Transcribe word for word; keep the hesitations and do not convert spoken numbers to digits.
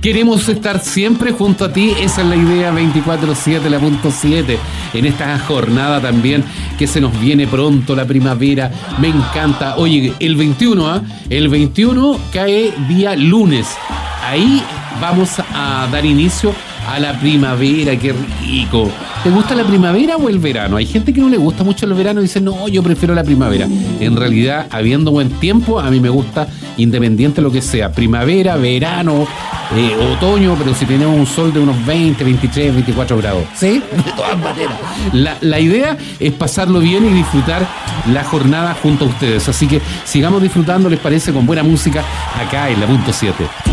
Queremos estar siempre junto a ti, esa es la idea. Veinticuatro siete, la punto siete, en esta jornada también que se nos viene pronto la primavera. Me encanta. Oye, el veintiuno, ¿eh? El veintiuno cae día lunes. Ahí vamos a dar inicio a la primavera. Qué rico. ¿Te gusta la primavera o el verano? Hay gente que no le gusta mucho el verano y dice, no, yo prefiero la primavera. En realidad, habiendo buen tiempo, a mí me gusta independiente de lo que sea. Primavera, verano, eh, otoño, pero si tenemos un sol de unos veinte, veintitrés, veinticuatro grados. ¿Sí? De todas maneras. La, la idea es pasarlo bien y disfrutar la jornada junto a ustedes. Así que sigamos disfrutando, ¿les parece? Con buena música acá en la punto siete.